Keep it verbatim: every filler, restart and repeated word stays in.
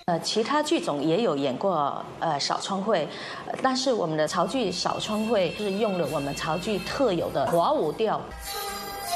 呃，其他剧种也有演过呃小春会，但是我们的潮剧小春会是用了我们潮剧特有的华舞调。